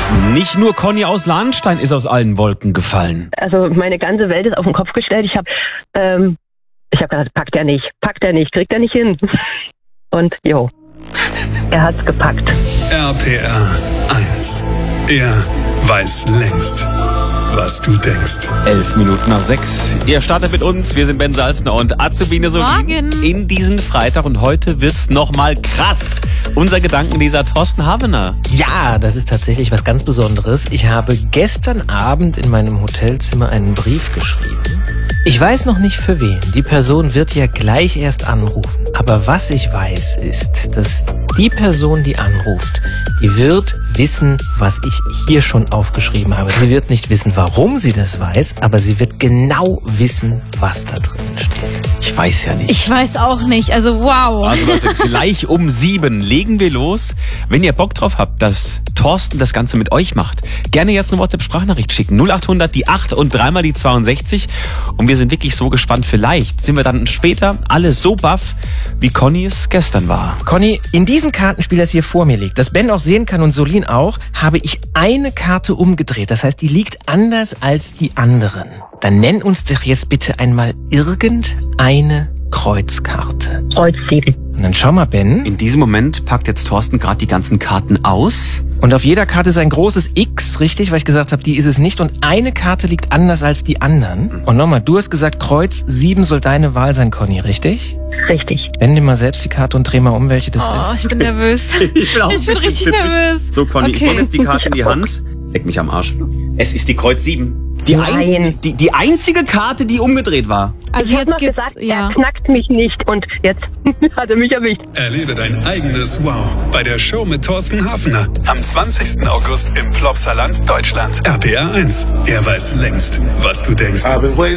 Nicht nur Conny aus Lahnstein ist aus allen Wolken gefallen. Also meine ganze Welt ist auf den Kopf gestellt. Ich habe gedacht, packt er nicht, kriegt er nicht hin. Und jo, er hat's gepackt. RPR 1. Er weiß längst, was du denkst. 6:11. Ihr startet mit uns. Wir sind Ben Salzner und Azubine Solin in diesen Freitag. Und heute wird's nochmal krass. Unser Gedankenleser Thorsten Havener. Ja, das ist tatsächlich was ganz Besonderes. Ich habe gestern Abend in meinem Hotelzimmer einen Brief geschrieben. Ich weiß noch nicht für wen. Die Person wird ja gleich erst anrufen. Aber was ich weiß ist, dass die Person, die anruft, die wird wissen, was ich hier schon aufgeschrieben habe. Sie wird nicht wissen, warum sie das weiß, aber sie wird genau wissen, was da drin steht. Ich weiß ja nicht. Ich weiß auch nicht. Also wow. Also Leute, gleich um 7 legen wir los. Wenn ihr Bock drauf habt, dass Thorsten das Ganze mit euch macht, gerne jetzt eine WhatsApp-Sprachnachricht schicken. 0800 die 8 und 3 die 62. Und wir sind wirklich so gespannt. Vielleicht sind wir dann später alle so baff, wie Conny es gestern war. Conny, in diesem Kartenspiel, das hier vor mir liegt, das Ben auch sehen kann und Solin auch, habe ich eine Karte umgedreht. Das heißt, die liegt anders als die anderen. Dann nenn uns doch jetzt bitte einmal irgendeine Kreuzkarte. Kreuz 7. Und dann schau mal, Ben. In diesem Moment packt jetzt Thorsten gerade die ganzen Karten aus. Und auf jeder Karte ist ein großes X, richtig? Weil ich gesagt habe, die ist es nicht. Und eine Karte liegt anders als die anderen. Und nochmal, du hast gesagt, Kreuz 7 soll deine Wahl sein, Conny, richtig? Richtig. Wende dir mal selbst die Karte und dreh mal um, welche das ist. Oh, ich bin nervös. Ich bin richtig zittrig. nervös. So, Conny, ich nehme jetzt die Karte in die Hand. Leck mich am Arsch. Es ist die Kreuz 7. Die einzige Karte, die umgedreht war. Also Ich hab jetzt noch geht's, gesagt, ja. er knackt mich nicht und jetzt hat er mich erwischt. Erlebe dein eigenes Wow bei der Show mit Thorsten Hafner. Am 20. August im Plopsaland, Deutschland. RPR 1. Er weiß längst, was du denkst.